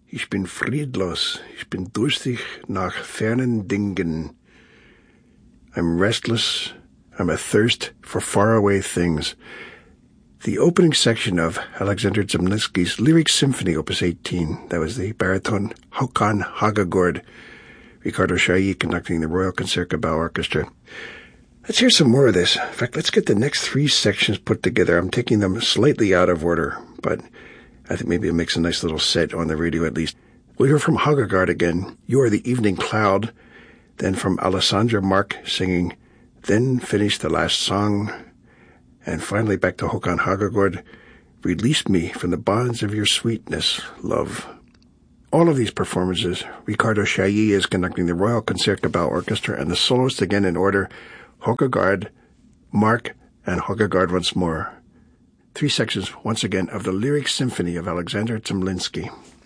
Ich bin friedlos, ich bin durstig nach fernen Dingen. I'm restless, I'm athirst for faraway things. The opening section of Alexander Zemlinsky's Lyric Symphony, Opus 18, that was the baritone Håkan Hagagård, Ricardo Chailly conducting the Royal Concertgebouw Orchestra. Let's hear some more of this. In fact, let's get the next three sections put together. I'm taking them slightly out of order, but I think maybe it makes a nice little set on the radio at least. We'll hear from Hagagård again, You Are the Evening Cloud, then from Alessandra Mark singing Then Finish the Last Song, and finally back to Håkan Hagagård, Release Me from the Bonds of Your Sweetness, Love. All of these performances, Ricardo Chailly is conducting the Royal Concertgebouw Orchestra, and the soloists again in order, Hagagård, Mark, and Hagagård once more. Three sections, once again, of the Lyric Symphony of Alexander Zemlinsky.